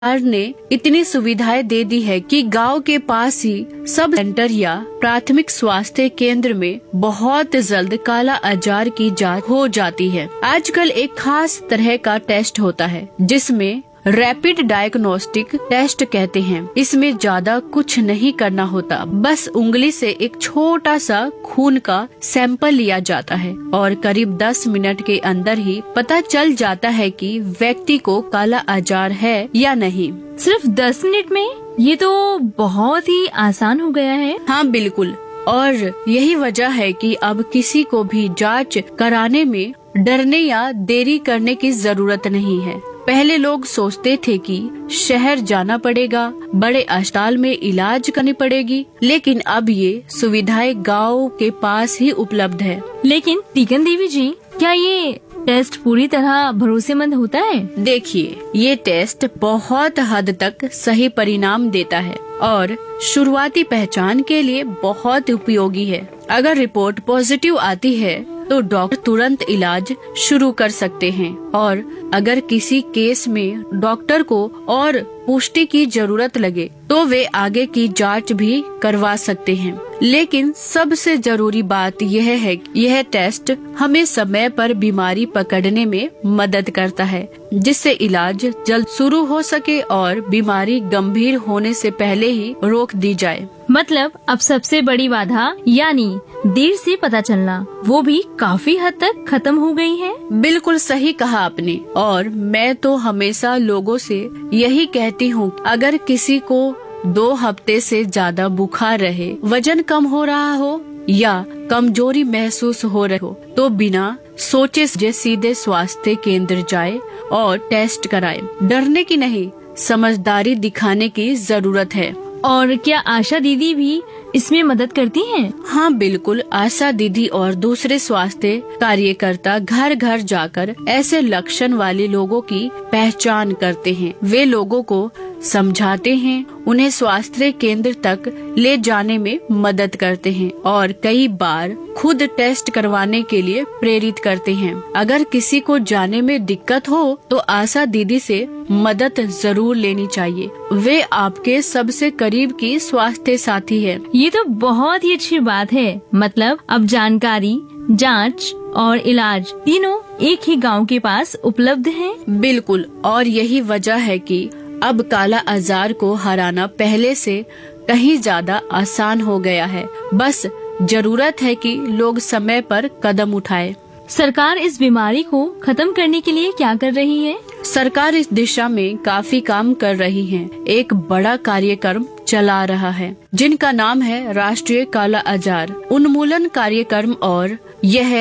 सरकार ने इतनी सुविधाएं दे दी है कि गांव के पास ही सब सेंटर या प्राथमिक स्वास्थ्य केंद्र में बहुत जल्द काला आजार की जांच हो जाती है। आजकल एक खास तरह का टेस्ट होता है जिसमें रैपिड डायग्नोस्टिक टेस्ट कहते हैं। इसमें ज्यादा कुछ नहीं करना होता, बस उंगली से एक छोटा सा खून का सैंपल लिया जाता है और करीब 10 मिनट के अंदर ही पता चल जाता है कि व्यक्ति को काला आजार है या नहीं। सिर्फ 10 मिनट में? ये तो बहुत ही आसान हो गया है। हाँ बिल्कुल, और यही वजह है कि अब किसी को भी जांच कराने में डरने या देरी करने की जरूरत नहीं है। पहले लोग सोचते थे कि शहर जाना पड़ेगा, बड़े अस्पताल में इलाज करनी पड़ेगी, लेकिन अब ये सुविधाएं गांव के पास ही उपलब्ध है। लेकिन टीकन देवी जी, क्या ये टेस्ट पूरी तरह भरोसेमंद होता है? देखिए, ये टेस्ट बहुत हद तक सही परिणाम देता है और शुरुआती पहचान के लिए बहुत उपयोगी है। अगर रिपोर्ट पॉजिटिव आती है तो डॉक्टर तुरंत इलाज शुरू कर सकते हैं और अगर किसी केस में डॉक्टर को और पुष्टि की जरूरत लगे तो वे आगे की जांच भी करवा सकते हैं। लेकिन सबसे जरूरी बात यह है कि यह टेस्ट हमें समय पर बीमारी पकड़ने में मदद करता है, जिससे इलाज जल्द शुरू हो सके और बीमारी गंभीर होने से पहले ही रोक दी जाए। मतलब अब सबसे बड़ी बाधा यानी देर से पता चलना, वो भी काफी हद तक खत्म हो गई है। बिल्कुल सही कहा आपने, और मैं तो हमेशा लोगों से यही कहती हूँ, अगर किसी को 2 हफ्ते से ज्यादा बुखार रहे, वजन कम हो रहा हो या कमजोरी महसूस हो रही हो, तो बिना सोचे सीधे स्वास्थ्य केंद्र जाए और टेस्ट कराए। डरने की नहीं, समझदारी दिखाने की जरूरत है। और क्या आशा दीदी भी इसमें मदद करती हैं? हाँ बिल्कुल, आशा दीदी और दूसरे स्वास्थ्य कार्यकर्ता घर घर जाकर ऐसे लक्षण वाले लोगों की पहचान करते हैं। वे लोगों को समझाते हैं, उन्हें स्वास्थ्य केंद्र तक ले जाने में मदद करते हैं और कई बार खुद टेस्ट करवाने के लिए प्रेरित करते हैं। अगर किसी को जाने में दिक्कत हो तो आशा दीदी से मदद जरूर लेनी चाहिए। वे आपके सबसे करीब की स्वास्थ्य साथी है। ये तो बहुत ही अच्छी बात है। मतलब अब जानकारी, जांच और इलाज तीनों एक ही गांव के पास उपलब्ध हैं। बिल्कुल, और यही वजह है कि अब काला आजार को हराना पहले से कहीं ज्यादा आसान हो गया है। बस जरूरत है कि लोग समय पर कदम उठाए। सरकार इस बीमारी को खत्म करने के लिए क्या कर रही है? सरकार इस दिशा में काफी काम कर रही है। एक बड़ा कार्यक्रम चला रहा है जिनका नाम है राष्ट्रीय काला आजार उन्मूलन कार्यक्रम, और यह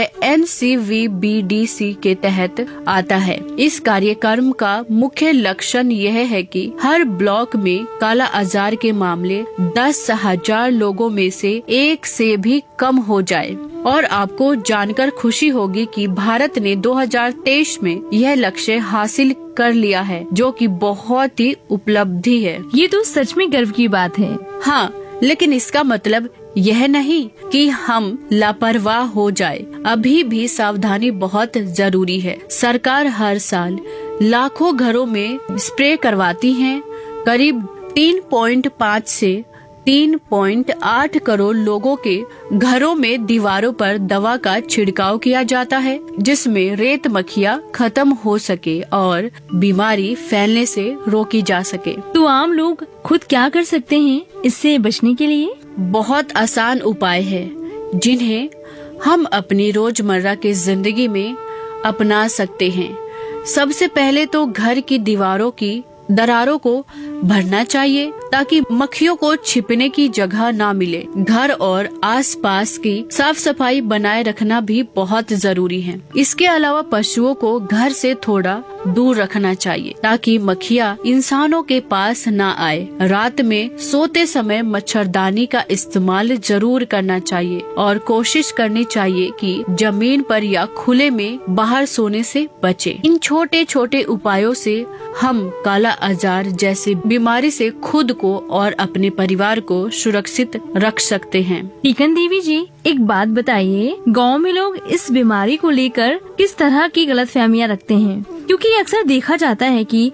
NCVBDC के तहत आता है। इस कार्यक्रम का मुख्य लक्ष्य यह है कि हर ब्लॉक में काला आजार के मामले 10,000 लोगों में से 1 से भी कम हो जाए। और आपको जानकर खुशी होगी कि भारत ने 2023 में यह लक्ष्य हासिल कर लिया है, जो कि बहुत ही उपलब्धि है। ये तो सच में गर्व की बात है। हाँ, लेकिन इसका मतलब यह नहीं कि हम लापरवाह हो जाए। अभी भी सावधानी बहुत जरूरी है। सरकार हर साल लाखों घरों में स्प्रे करवाती है। करीब 3.5 से 3.8 करोड़ लोगों के घरों में दीवारों पर दवा का छिड़काव किया जाता है, जिसमें रेत मक्खियाँ खत्म हो सके और बीमारी फैलने से रोकी जा सके। तो आम लोग खुद क्या कर सकते हैं इससे बचने के लिए? बहुत आसान उपाय है जिन्हें हम अपनी रोजमर्रा की जिंदगी में अपना सकते हैं। सबसे पहले तो घर की दीवारों की दरारों को भरना चाहिए ताकि मक्खियों को छिपने की जगह ना मिले। घर और आसपास की साफ सफाई बनाए रखना भी बहुत जरूरी है। इसके अलावा पशुओं को घर से थोड़ा दूर रखना चाहिए ताकि मक्खियाँ इंसानों के पास ना आए। रात में सोते समय मच्छरदानी का इस्तेमाल जरूर करना चाहिए और कोशिश करनी चाहिए कि जमीन पर या खुले में बाहर सोने से बचे। इन छोटे छोटे उपायों से हम काला आजार जैसी बीमारी से खुद को और अपने परिवार को सुरक्षित रख सकते हैं। टीकन देवी जी, एक बात बताइए, गांव में लोग इस बीमारी को लेकर किस तरह की गलतफहमियां रखते हैं? क्योंकि अक्सर देखा जाता है कि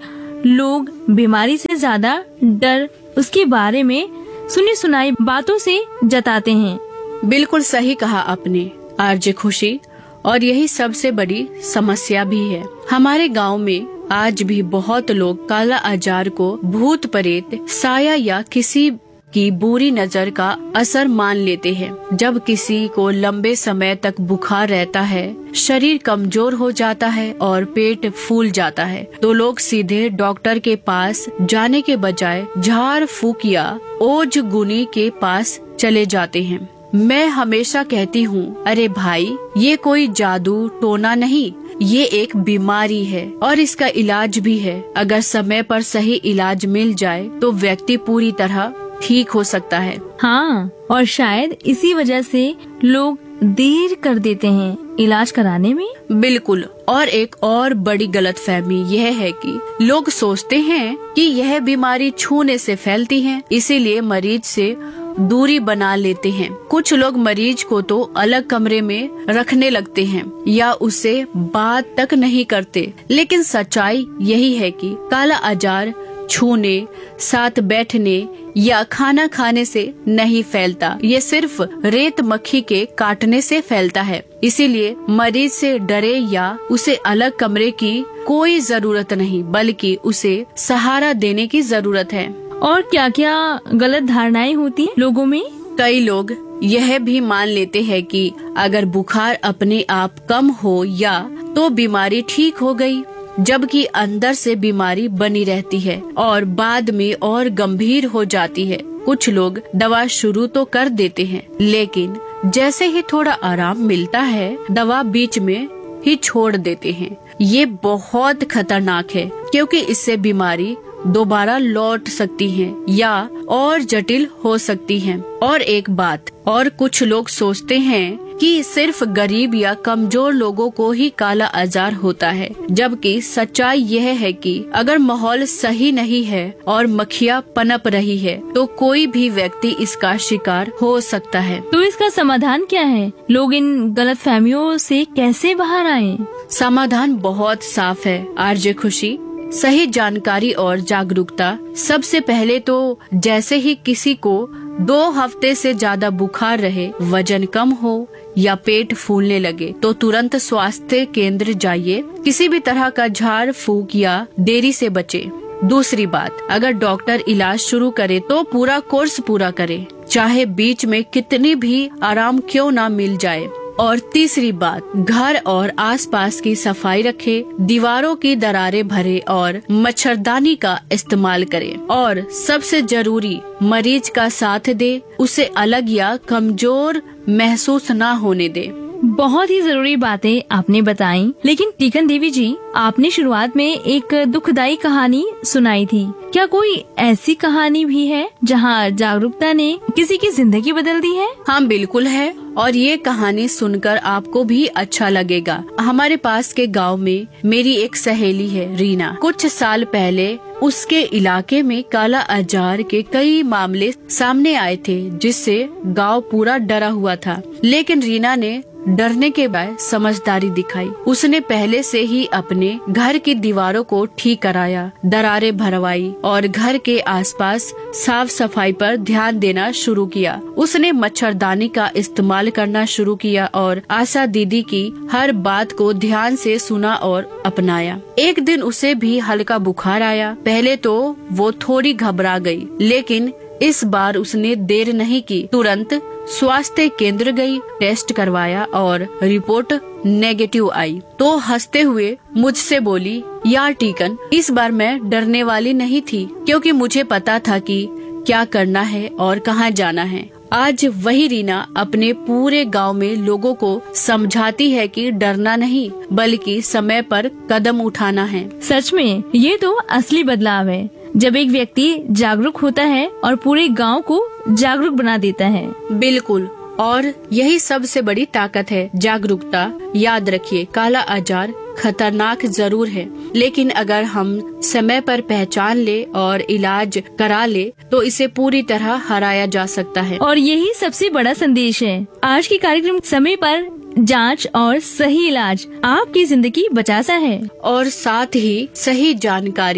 लोग बीमारी से ज्यादा डर उसके बारे में सुनी सुनाई बातों से जताते हैं। बिल्कुल सही कहा आपने आरजे खुशी, और यही सबसे बड़ी समस्या भी है। हमारे गांव में आज भी बहुत लोग काला आजार को भूत प्रेत, साया या किसी की बुरी नजर का असर मान लेते हैं। जब किसी को लंबे समय तक बुखार रहता है, शरीर कमजोर हो जाता है और पेट फूल जाता है, तो लोग सीधे डॉक्टर के पास जाने के बजाय झाड़ फूक या ओझ गुनी के पास चले जाते हैं। मैं हमेशा कहती हूँ, अरे भाई, ये कोई जादू टोना नहीं, ये एक बीमारी है और इसका इलाज भी है। अगर समय पर सही इलाज मिल जाए तो व्यक्ति पूरी तरह ठीक हो सकता है। हाँ, और शायद इसी वजह से लोग देर कर देते हैं इलाज कराने में। बिल्कुल। और एक और बड़ी गलतफहमी यह है कि लोग सोचते हैं कि यह बीमारी छूने से फैलती है, इसीलिए मरीज से दूरी बना लेते हैं। कुछ लोग मरीज को तो अलग कमरे में रखने लगते हैं या उसे बात तक नहीं करते, लेकिन सच्चाई यही है कि काला आजार छूने, साथ बैठने या खाना खाने से नहीं फैलता। ये सिर्फ रेत मक्खी के काटने से फैलता है। इसीलिए मरीज से डरे या उसे अलग कमरे की कोई जरूरत नहीं, बल्कि उसे सहारा देने की जरूरत है। और क्या क्या गलत धारणाएं होती हैं लोगों में? कई लोग यह भी मान लेते हैं कि अगर बुखार अपने आप कम हो या तो बीमारी ठीक हो गई, जबकि अंदर से बीमारी बनी रहती है और बाद में और गंभीर हो जाती है। कुछ लोग दवा शुरू तो कर देते हैं, लेकिन जैसे ही थोड़ा आराम मिलता है, दवा बीच में ही छोड़ देते हैं। ये बहुत खतरनाक है, क्योंकि इससे बीमारी दोबारा लौट सकती है या और जटिल हो सकती है। और एक बात और, कुछ लोग सोचते हैं कि सिर्फ गरीब या कमजोर लोगों को ही काला आजार होता है, जबकि सच्चाई यह है कि अगर माहौल सही नहीं है और मक्खियाँ पनप रही है, तो कोई भी व्यक्ति इसका शिकार हो सकता है। तो इसका समाधान क्या है? लोग इन गलतफहमियों से कैसे बाहर आएं? समाधान बहुत साफ है आरजे खुशी। सही जानकारी और जागरूकता। सबसे पहले तो जैसे ही किसी को 2 हफ्ते से ज्यादा बुखार रहे, वजन कम हो या पेट फूलने लगे, तो तुरंत स्वास्थ्य केंद्र जाइए। किसी भी तरह का झाड़ फूक या देरी से बचे। दूसरी बात, अगर डॉक्टर इलाज शुरू करे तो पूरा कोर्स पूरा करे, चाहे बीच में कितनी भी आराम क्यों ना मिल जाए। और तीसरी बात, घर और आसपास की सफाई रखे, दीवारों की दरारें भरे और मच्छरदानी का इस्तेमाल करें। और सबसे जरूरी, मरीज का साथ दे, उसे अलग या कमजोर महसूस ना होने दे। बहुत ही जरूरी बातें आपने बताई। लेकिन टीकन देवी जी, आपने शुरुआत में एक दुखदाई कहानी सुनाई थी। क्या कोई ऐसी कहानी भी है जहां जागरूकता ने किसी की जिंदगी बदल दी है? हाँ, बिल्कुल है, और ये कहानी सुनकर आपको भी अच्छा लगेगा। हमारे पास के गांव में मेरी एक सहेली है, रीना। कुछ साल पहले उसके इलाके में काला आजार के कई मामले सामने आए थे, जिससे गांव पूरा डरा हुआ था। लेकिन रीना ने डरने के बजाय समझदारी दिखाई। उसने पहले से ही अपने घर की दीवारों को ठीक कराया, दरारें भरवाई और घर के आसपास साफ सफाई पर ध्यान देना शुरू किया। उसने मच्छरदानी का इस्तेमाल करना शुरू किया और आशा दीदी की हर बात को ध्यान से सुना और अपनाया। एक दिन उसे भी हल्का बुखार आया। पहले तो वो थोड़ी घबरा गई, लेकिन इस बार उसने देर नहीं की, तुरंत स्वास्थ्य केंद्र गई, टेस्ट करवाया और रिपोर्ट नेगेटिव आई। तो हंसते हुए मुझसे बोली, यार टीकन, इस बार मैं डरने वाली नहीं थी, क्योंकि मुझे पता था कि क्या करना है और कहाँ जाना है। आज वही रीना अपने पूरे गांव में लोगों को समझाती है कि डरना नहीं, बल्कि समय पर कदम उठाना है। सच में ये तो असली बदलाव है, जब एक व्यक्ति जागरूक होता है और पूरे गांव को जागरूक बना देता है। बिल्कुल, और यही सबसे बड़ी ताकत है, जागरूकता। याद रखिए, काला आजार खतरनाक जरूर है, लेकिन अगर हम समय पर पहचान ले और इलाज करा ले तो इसे पूरी तरह हराया जा सकता है। और यही सबसे बड़ा संदेश है आज के कार्यक्रम। समय पर जांच और सही इलाज आपकी जिंदगी बचाता है। और साथ ही सही जानकारी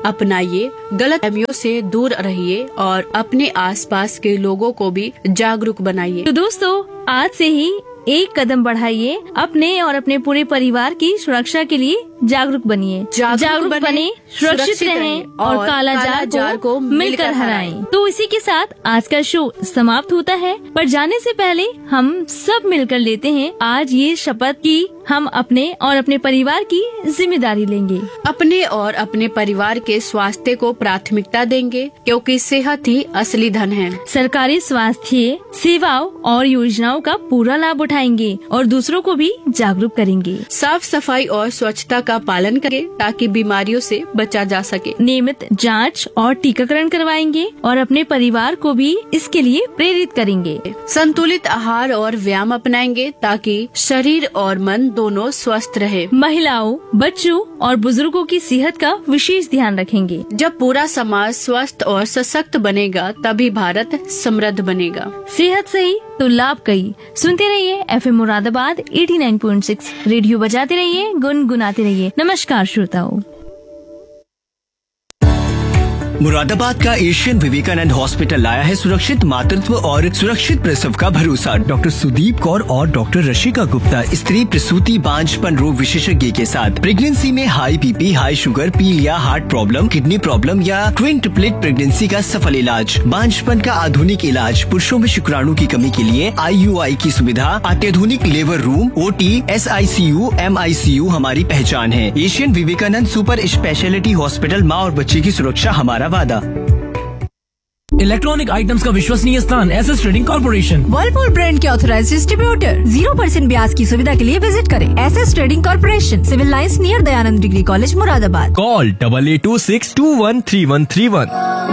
अपनाइए, गलत फहमियों से दूर रहिए और अपने आसपास के लोगों को भी जागरूक बनाइए। तो दोस्तों, आज से ही एक कदम बढ़ाइए, अपने और अपने पूरे परिवार की सुरक्षा के लिए जागरूक बनिए। जागरूक बने, सुरक्षित रहें और काला जार को मिलकर हराएं। तो इसी के साथ आज का शो समाप्त होता है, पर जाने से पहले हम सब मिलकर लेते हैं आज ये शपथ कि हम अपने और अपने परिवार की जिम्मेदारी लेंगे। अपने और अपने परिवार के स्वास्थ्य को प्राथमिकता देंगे, क्योंकि सेहत ही असली धन है। सरकारी स्वास्थ्य सेवाओं और योजनाओं का पूरा लाभ उठाएंगे और दूसरों को भी जागरूक करेंगे। साफ सफाई और स्वच्छता का पालन करें ताकि बीमारियों से बचा जा सके। नियमित जांच और टीकाकरण करवाएंगे और अपने परिवार को भी इसके लिए प्रेरित करेंगे। संतुलित आहार और व्यायाम अपनाएंगे ताकि शरीर और मन दोनों स्वस्थ रहे। महिलाओं, बच्चों और बुजुर्गों की सेहत का विशेष ध्यान रखेंगे। जब पूरा समाज स्वस्थ और सशक्त बनेगा, तभी भारत समृद्ध बनेगा। सेहत सही तो लाभ कई। सुनते रहिए FM मुरादाबाद 89.6। रेडियो बजाते रहिए, गुनगुनाते रहिए। नमस्कार श्रोताओं। मुरादाबाद का एशियन विवेकानंद हॉस्पिटल लाया है सुरक्षित मातृत्व और सुरक्षित प्रसव का भरोसा। डॉक्टर सुदीप कौर और डॉक्टर रशिका गुप्ता स्त्री प्रसूति बांझपन रोग विशेषज्ञ के साथ प्रेगनेंसी में हाई बीपी, हाई शुगर, पील या हार्ट प्रॉब्लम, किडनी प्रॉब्लम या ट्विन ट्रिपलेट प्रेगनेंसी का सफल इलाज, बांझपन का आधुनिक इलाज, पुरुषों में शुक्राणु की कमी के लिए IUI की सुविधा, अत्याधुनिक labour room, OT, SICU, MICU हमारी पहचान है। Asian Vivekananda super speciality hospital, माँ और बच्चे की सुरक्षा हमारा वादा। इलेक्ट्रॉनिक आइटम्स का विश्वसनीय स्थान SS trading corporation. Whirlpool brand के ऑथराइज्ड डिस्ट्रीब्यूटर। 0% ब्याज की सुविधा के लिए विजिट करें SS trading corporation, civil lines near Dayanand degree college, Moradabad. Call 8826213131।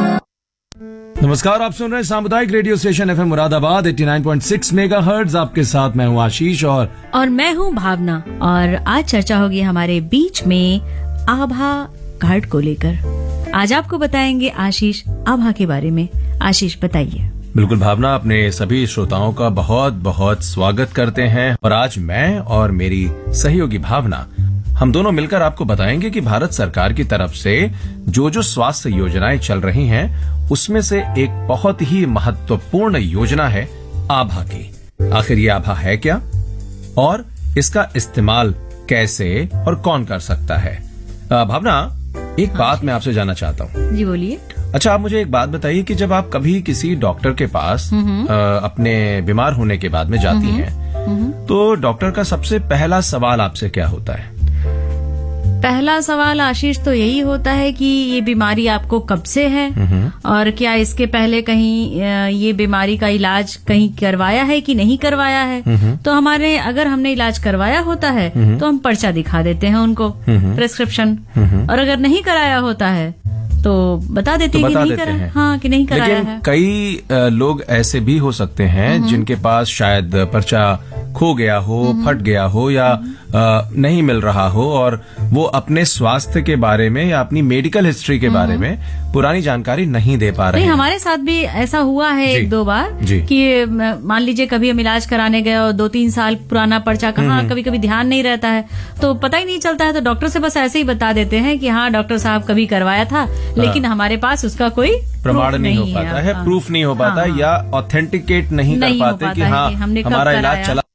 नमस्कार, आप सुन रहे हैं सामुदायिक radio station FM Moradabad 89.6 megahertz. आपके साथ मैं हूँ आशीष और मैं हूँ भावना। और आज चर्चा होगी हमारे बीच में आभा कार्ड को लेकर। आज आपको बताएंगे आशीष आभा के बारे में। आशीष बताइए। बिल्कुल भावना, अपने सभी श्रोताओं का बहुत बहुत स्वागत करते हैं। और आज मैं और मेरी सहयोगी भावना, हम दोनों मिलकर आपको बताएंगे कि भारत सरकार की तरफ से जो स्वास्थ्य योजनाएं चल रही हैं, उसमें से एक बहुत ही महत्वपूर्ण योजना है आभा की। आखिर ये आभा है क्या और इसका इस्तेमाल कैसे और कौन कर सकता है? भावना, एक बात मैं आपसे जानना चाहता हूँ। जी बोलिए। अच्छा, आप मुझे एक बात बताइए कि जब आप कभी किसी डॉक्टर के पास अपने बीमार होने के बाद में जाती हैं, तो डॉक्टर का सबसे पहला सवाल आपसे क्या होता है? पहला सवाल आशीष तो यही होता है कि ये बीमारी आपको कब से है और क्या इसके पहले कहीं ये बीमारी का इलाज कहीं करवाया है कि नहीं करवाया है। तो अगर हमने इलाज करवाया होता है तो हम पर्चा दिखा देते हैं उनको, प्रेस्क्रिप्शन। और अगर नहीं कराया होता है तो बता देते हैं कि नहीं कराया। हाँ, कि नहीं कराया है। कई लोग ऐसे भी हो सकते हैं जिनके पास शायद पर्चा खो गया हो, फट गया हो या नहीं मिल रहा हो, और वो अपने स्वास्थ्य के बारे में या अपनी मेडिकल हिस्ट्री के बारे में पुरानी जानकारी नहीं दे पा रहे हैं। हमारे साथ भी ऐसा हुआ है एक दो बार कि मान लीजिए कभी हम इलाज कराने गए और 2-3 साल पुराना पर्चा कहाँ, कभी कभी ध्यान नहीं रहता है तो पता ही नहीं चलता है। तो डॉक्टर से बस ऐसे ही बता देते हैं कि हाँ डॉक्टर साहब कभी करवाया था, लेकिन हमारे पास उसका कोई प्रमाण नहीं हो पाता है, प्रूफ नहीं हो पाता है, या ऑथेंटिकेट नहीं कर पाते कि हाँ हमारा इलाज चला।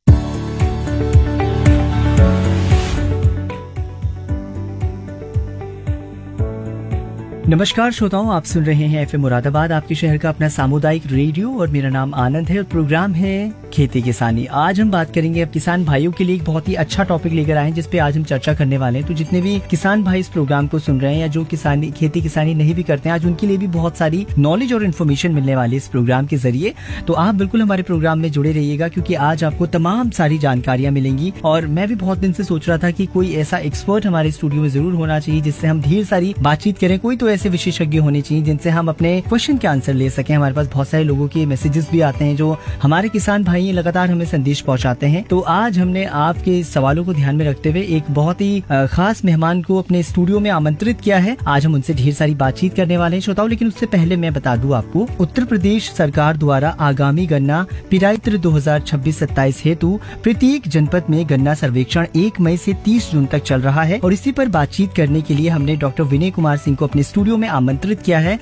नमस्कार श्रोताओं, आप सुन रहे हैं FM मुरादाबाद, आपके शहर का अपना सामुदायिक रेडियो, और मेरा नाम आनंद है और प्रोग्राम है खेती किसानी। आज हम बात करेंगे अब किसान भाइयों के लिए एक बहुत ही अच्छा टॉपिक लेकर आए हैं जिसपे आज हम चर्चा करने वाले हैं। तो जितने भी किसान भाई इस प्रोग्राम को सुन रहे हैं या जो खेती किसानी नहीं भी करते हैं, आज उनके लिए भी बहुत सारी नॉलेज और इन्फॉर्मेशन मिलने वाली है इस प्रोग्राम के जरिए। तो आप बिल्कुल हमारे प्रोग्राम में जुड़े रहिएगा, क्योंकि आज आपको तमाम सारी जानकारियां मिलेंगी। और मैं भी बहुत दिन से सोच रहा था कि कोई ऐसा एक्सपर्ट हमारे स्टूडियो में जरूर होना चाहिए जिससे हम ढेर सारी बातचीत करें। कोई तो ऐसे विशेषज्ञ होने चाहिए जिनसे हम अपने क्वेश्चन के आंसर ले सकें। हमारे पास बहुत सारे लोगों के मैसेजेस भी आते हैं जो हमारे किसान भाई लगातार हमें संदेश पहुंचाते हैं। तो आज हमने आपके सवालों को ध्यान में रखते हुए एक बहुत ही खास मेहमान को अपने स्टूडियो में आमंत्रित किया है। आज हम उनसे ढेर सारी बातचीत करने वाले हैं श्रोताओं, लेकिन उससे पहले मैं बता दूं आपको, उत्तर प्रदेश सरकार द्वारा आगामी गन्ना पिरायत्र 2026-27 हेतु प्रत्येक जनपद में गन्ना सर्वेक्षण 1 मई से 30 जून तक चल रहा है और इसी पर बातचीत करने के लिए हमने डॉक्टर विनय कुमार सिंह को अपने स्टूडियो में आमंत्रित किया है।